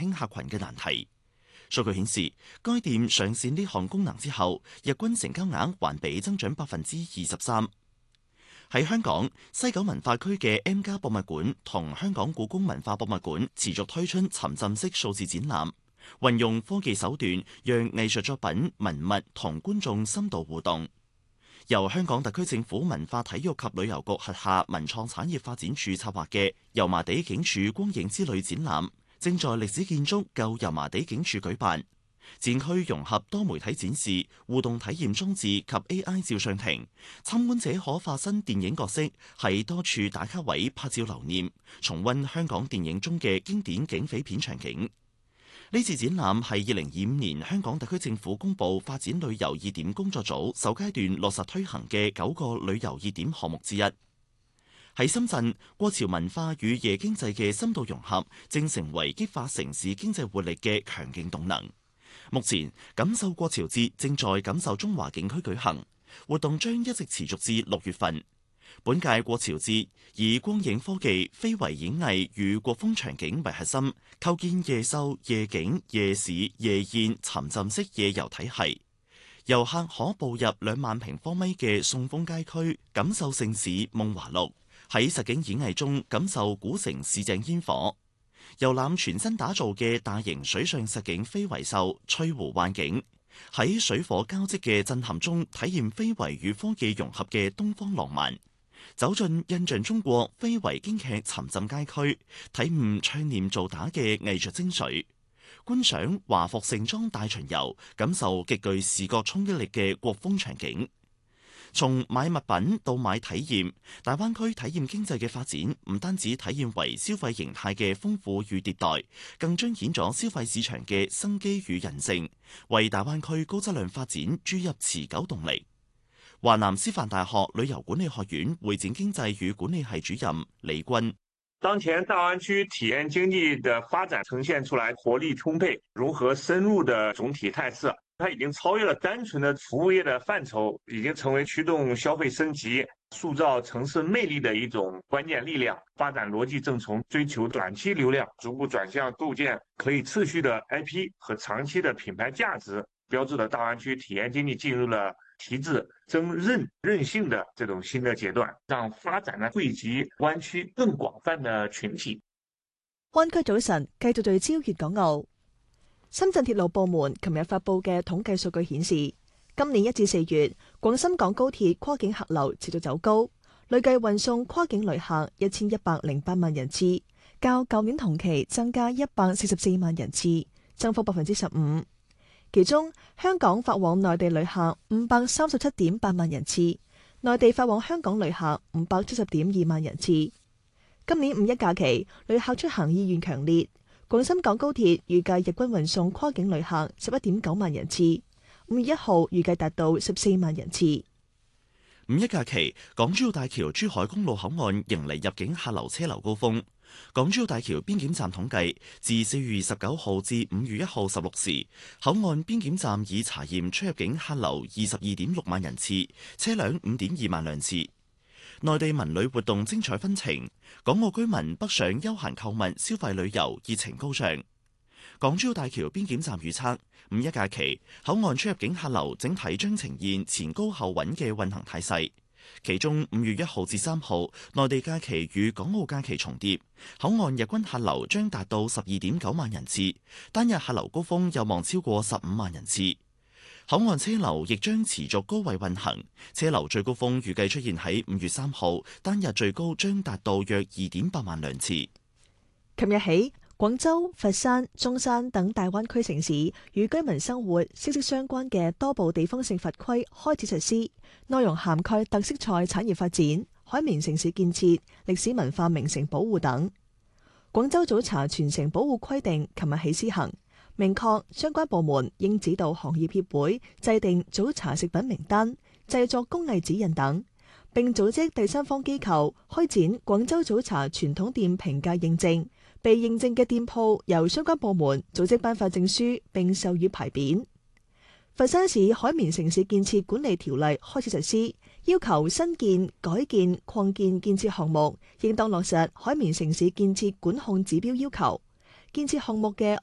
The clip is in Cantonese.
輕客群嘅難題。數據顯示，該店上線呢項功能之後，日均成交額環比增長23%。喺香港，西九文化區嘅 M+ 博物館同香港故宮文化博物館持續推出沉浸式數字展覽，運用科技手段讓藝術作品、文物同觀眾深度互動。由香港特區政府文化體育及旅遊局轄下文創產業發展處策劃嘅油麻地警署光影之旅展覽，正在歷史建築舊油麻地警署舉辦。展區融合多媒體展示、互動體驗裝置及 AI 照相亭，參觀者可化身電影角色，喺多處打卡位拍照留念，重溫香港電影中嘅經典警匪片場景。呢次展覽係2025年香港特區政府公布發展旅遊熱點工作組首階段落實推行嘅9個旅遊熱點項目之一。喺深圳，過潮文化與夜經濟嘅深度融合，正成為激發城市經濟活力嘅強勁動能。目前，感受過潮節正在感受中華景區舉行，活動將一直持續至6月份。本屆過潮節以光影科技、非遺演藝與國風場景為核心，構建夜秀、夜景、夜市、夜宴沉浸式夜遊體系。遊客可步入2萬平方米嘅送風街區，感受盛事夢華錄；喺實景演藝中感受古城市井煙火。遊覽全新打造嘅大型水上實景非遺秀翠湖幻境，喺水火交織嘅震撼中體驗非遺與科技融合嘅東方浪漫，走進印象中國非遺京劇沉浸街區，體悟唱念做打嘅藝術精髓，觀賞華服盛裝大巡遊，感受極具視覺衝擊力嘅國風場景。從買物品到買體驗，大灣區體驗經濟嘅發展唔單止體現為消費形態嘅豐富與迭代，更彰顯咗消費市場嘅生機與韌性，為大灣區高質量發展注入持久動力。華南師範大學旅遊管理學院會展經濟與管理系主任李軍： 當前大灣區體驗經濟的發展呈現出來活力充沛、融合深入的總體態勢。它已經超越了單純的服務業的範疇，已經成為驅動消費升級、塑造城市魅力的一種關鍵力量。發展邏輯正從追求短期流量，逐步轉向構建可以持續的 IP 和長期的品牌價值，標誌了大灣區體驗經濟進入了提質增韌性的這種新的階段，讓發展呢惠及灣區更廣泛的群體。 灣區早晨繼續聚焦粵港澳。深圳鐵路部門琴日發布嘅統計數據顯示，今年1至4月，廣深港高鐵跨境客流持續走高，累計運送跨境旅客1108萬人次，較舊年同期增加144萬人次，增幅15%。其中，香港發往內地旅客537.8萬人次，內地發往香港旅客570.2萬人次。今年5一假期，旅客出行意願強烈。廣深港高鐵預計日均運送跨境旅客11.9萬人次，5月1號預計達到14萬人次。 5一假期，港珠澳大橋珠海公路口岸迎嚟入境客流車流高峰。港珠澳大橋邊檢站統計，自4月29號至5月1號16時，口岸邊檢站已查驗出入境客流22.6萬人次，車輛5.2萬輛次。內地文旅活動精彩紛呈，港澳居民北上休閒購物、消費旅遊熱情高漲。港珠澳大橋邊檢站預測，5一假期口岸出入境客流整體將呈現前高後穩嘅運行態勢。其中5月1號至3號內地假期與港澳假期重疊，口岸日均客流將達到12.9萬人次，單日客流高峰有望超過15萬人次。口岸車流亦將持續高位運行，車流最高峰預計出現喺5月3號，單日最高將達到約2.8萬輛次。 琴日起，廣州、佛山、中山等大灣區城市與居民生活息息相關嘅多部地方性法規開始實施，內容涵蓋特色菜產業發展、海綿城市建設、歷史文化名城保護等。廣州早茶全城保護規定琴日起施行，明確相關部門應指導行業協會制定早茶食品名單、製作工藝指引等，並組織第三方機構開展廣州早茶傳統店評價認證。被認證嘅店鋪由相關部門組織頒發證書並授予牌匾。佛山市海綿城市建設管理條例開始實施，要求新建、改建、擴建建設項目應當落實海綿城市建設管控指標要求。建設項目嘅